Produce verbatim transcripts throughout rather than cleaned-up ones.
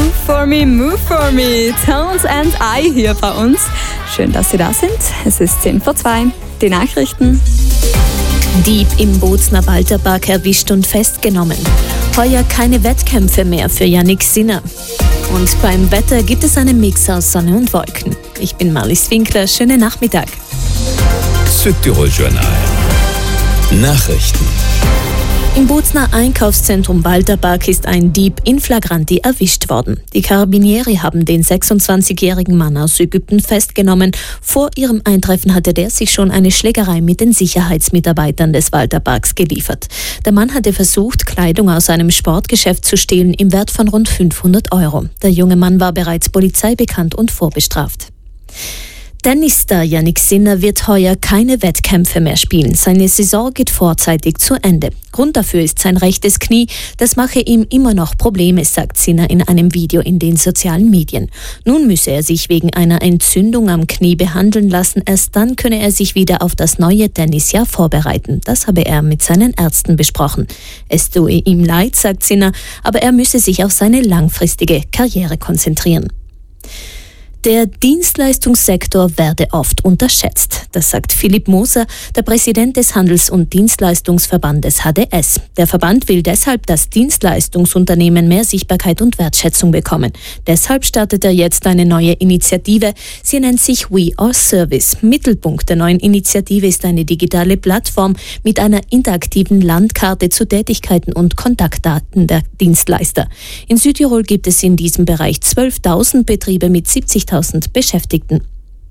Move for me, move for me. Tones and I hier bei uns. Schön, dass Sie da sind. Es ist zehn vor zwei. Die Nachrichten. Dieb im Bozner Walterpark erwischt und festgenommen. Heuer keine Wettkämpfe mehr für Jannik Sinner. Und beim Wetter gibt es einen Mix aus Sonne und Wolken. Ich bin Marlies Winkler. Schönen Nachmittag. Südtirol Journal. Nachrichten. Im Bozner Einkaufszentrum Walterpark ist ein Dieb in flagranti erwischt worden. Die Carabinieri haben den sechsundzwanzigjährigen Mann aus Ägypten festgenommen. Vor ihrem Eintreffen hatte der sich schon eine Schlägerei mit den Sicherheitsmitarbeitern des Walterparks geliefert. Der Mann hatte versucht, Kleidung aus einem Sportgeschäft zu stehlen im Wert von rund fünfhundert Euro. Der junge Mann war bereits polizeibekannt und vorbestraft. Tennisstar Jannik Sinner wird heuer keine Wettkämpfe mehr spielen. Seine Saison geht vorzeitig zu Ende. Grund dafür ist sein rechtes Knie. Das mache ihm immer noch Probleme, sagt Sinner in einem Video in den sozialen Medien. Nun müsse er sich wegen einer Entzündung am Knie behandeln lassen. Erst dann könne er sich wieder auf das neue Tennisjahr vorbereiten. Das habe er mit seinen Ärzten besprochen. Es tue ihm leid, sagt Sinner, aber er müsse sich auf seine langfristige Karriere konzentrieren. Der Dienstleistungssektor werde oft unterschätzt. Das sagt Philipp Moser, der Präsident des Handels- und Dienstleistungsverbandes H D S. Der Verband will deshalb, dass Dienstleistungsunternehmen mehr Sichtbarkeit und Wertschätzung bekommen. Deshalb startet er jetzt eine neue Initiative. Sie nennt sich We Are Service. Mittelpunkt der neuen Initiative ist eine digitale Plattform mit einer interaktiven Landkarte zu Tätigkeiten und Kontaktdaten der Dienstleister. In Südtirol gibt es in diesem Bereich zwölftausend Betriebe mit siebzigtausend Beschäftigten.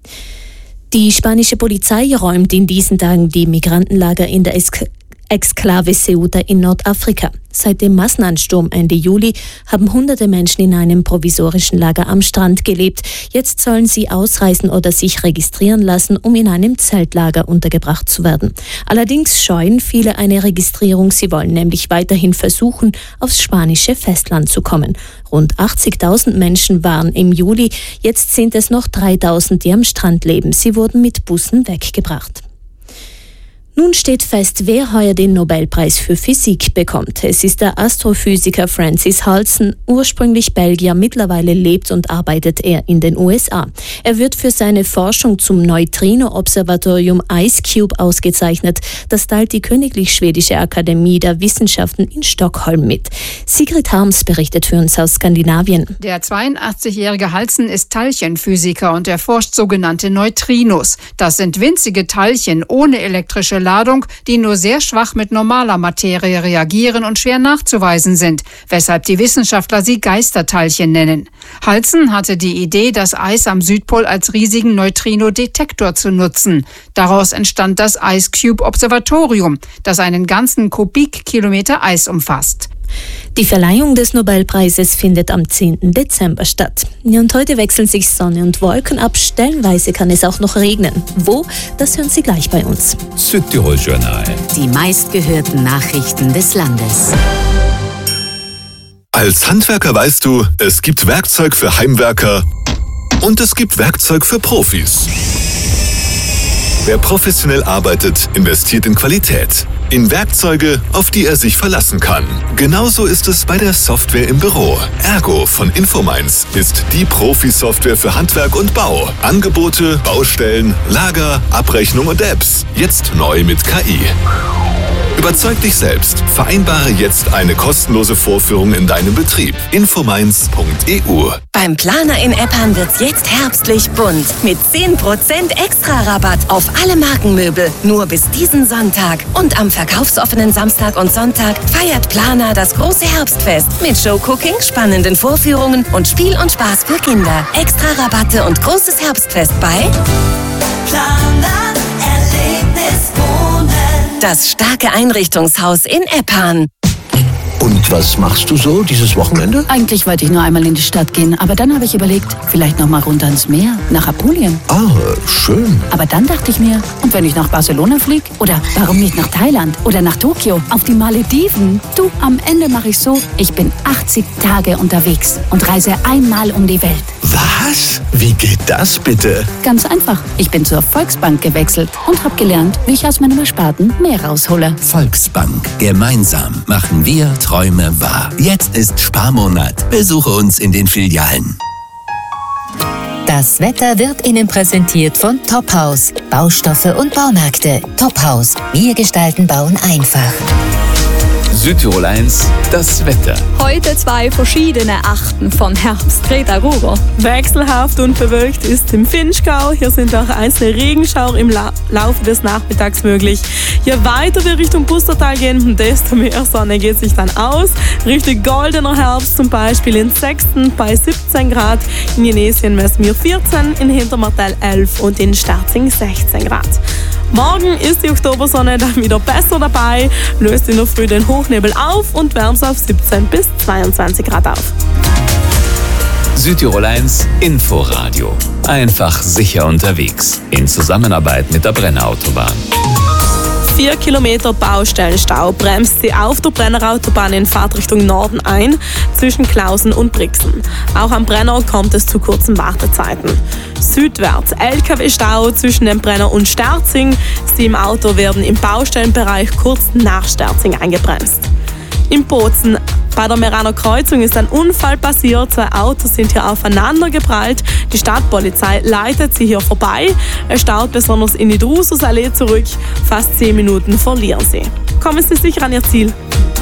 Die spanische Polizei räumt in diesen Tagen die Migrantenlager in der Ex- Exklave Ceuta in Nordafrika. Seit dem Massenansturm Ende Juli haben hunderte Menschen in einem provisorischen Lager am Strand gelebt. Jetzt sollen sie ausreisen oder sich registrieren lassen, um in einem Zeltlager untergebracht zu werden. Allerdings scheuen viele eine Registrierung. Sie wollen nämlich weiterhin versuchen, aufs spanische Festland zu kommen. Rund achtzigtausend Menschen waren im Juli. Jetzt sind es noch dreitausend, die am Strand leben. Sie wurden mit Bussen weggebracht. Nun steht fest, wer heuer den Nobelpreis für Physik bekommt. Es ist der Astrophysiker Francis Halsen, ursprünglich Belgier, mittlerweile lebt und arbeitet er in den U S A. Er wird für seine Forschung zum Neutrino-Observatorium IceCube ausgezeichnet. Das teilt die Königlich Schwedische Akademie der Wissenschaften in Stockholm mit. Sigrid Harms berichtet für uns aus Skandinavien. Der zweiundachtzigjährige Halsen ist Teilchenphysiker und erforscht sogenannte Neutrinos. Das sind winzige Teilchen ohne elektrische Ladung, die nur sehr schwach mit normaler Materie reagieren und schwer nachzuweisen sind, weshalb die Wissenschaftler sie Geisterteilchen nennen. Halsen hatte die Idee, das Eis am Südpol als riesigen Neutrino-Detektor zu nutzen. Daraus entstand das IceCube-Observatorium, das einen ganzen Kubikkilometer Eis umfasst. Die Verleihung des Nobelpreises findet am zehnten Dezember statt. Und heute wechseln sich Sonne und Wolken ab. Stellenweise kann es auch noch regnen. Wo? Das hören Sie gleich bei uns. Südtirol Journal. Die meistgehörten Nachrichten des Landes. Als Handwerker weißt du, es gibt Werkzeug für Heimwerker und es gibt Werkzeug für Profis. Wer professionell arbeitet, investiert in Qualität. In Werkzeuge, auf die er sich verlassen kann. Genauso ist es bei der Software im Büro. Ergo von Infomines ist die Profi-Software für Handwerk und Bau. Angebote, Baustellen, Lager, Abrechnung und Apps. Jetzt neu mit K I. Überzeug dich selbst. Vereinbare jetzt eine kostenlose Vorführung in deinem Betrieb. infomines punkt e u. Beim Planer in Eppan wird's jetzt herbstlich bunt. Mit zehn Prozent Extra-Rabatt auf alle Markenmöbel. Nur bis diesen Sonntag. Und am verkaufsoffenen Samstag und Sonntag feiert Planer das große Herbstfest. Mit Showcooking, spannenden Vorführungen und Spiel und Spaß für Kinder. Extra-Rabatte und großes Herbstfest bei Planer Erlebnis Wohnen. Das starke Einrichtungshaus in Eppan. Und was machst du so dieses Wochenende? Eigentlich wollte ich nur einmal in die Stadt gehen, aber dann habe ich überlegt, vielleicht noch mal runter ins Meer, nach Apulien. Ah, schön. Aber dann dachte ich mir, und wenn ich nach Barcelona fliege? Oder warum nicht nach Thailand? Oder nach Tokio? Auf die Malediven? Du, am Ende mache ich so, ich bin achtzig Tage unterwegs und reise einmal um die Welt. Was? Wie geht das bitte? Ganz einfach. Ich bin zur Volksbank gewechselt und habe gelernt, wie ich aus meinem Ersparten mehr raushole. Volksbank. Gemeinsam machen wir Träume wahr. Jetzt ist Sparmonat. Besuche uns in den Filialen. Das Wetter wird Ihnen präsentiert von Tophaus. Baustoffe und Baumärkte. Tophaus. Wir gestalten Bauen einfach. Südtirol eins, das Wetter. Heute zwei verschiedene Achten von Herbst. Greta Ruber. Wechselhaft und bewölkt ist im Vinschgau. Hier sind auch einzelne Regenschauer im La- Laufe des Nachmittags möglich. Je weiter wir Richtung Pustertal gehen, desto mehr Sonne geht sich dann aus. Richtig goldener Herbst, zum Beispiel in Sexten bei siebzehn Grad. In Jenesien messen wir vierzehn, in Hintermartell elf und in Sterzing sechzehn Grad. Morgen ist die Oktobersonne dann wieder besser dabei, löst in der Früh den Hochnebel auf und wärmt auf siebzehn bis zweiundzwanzig Grad auf. Südtirol eins Inforadio. Einfach sicher unterwegs. In Zusammenarbeit mit der Brennerautobahn. Vier Kilometer Baustellenstau bremst sie auf der Brennerautobahn in Fahrtrichtung Norden ein, zwischen Klausen und Brixen. Auch am Brenner kommt es zu kurzen Wartezeiten. Südwärts L K W-Stau zwischen dem Brenner und Sterzing. Sie im Auto werden im Baustellenbereich kurz nach Sterzing eingebremst. In Bozen bei der Meraner Kreuzung ist ein Unfall passiert. Zwei Autos sind hier aufeinander geprallt. Die Stadtpolizei leitet sie hier vorbei. Es staut besonders in die Drususallee zurück. Fast zehn Minuten verlieren sie. Kommen Sie sicher an Ihr Ziel.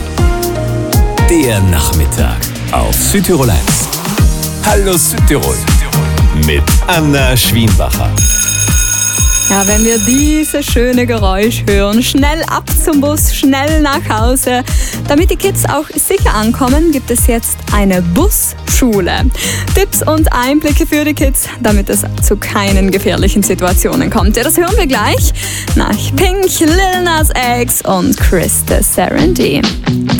Der Nachmittag auf Südtirol eins. Hallo Südtirol mit Anna Schwienbacher. Ja, wenn wir dieses schöne Geräusch hören, schnell ab zum Bus, schnell nach Hause. Damit die Kids auch sicher ankommen, gibt es jetzt eine Busschule. Tipps und Einblicke für die Kids, damit es zu keinen gefährlichen Situationen kommt. Ja, das hören wir gleich nach Pink, Lil Nas X und Chris the Serenity.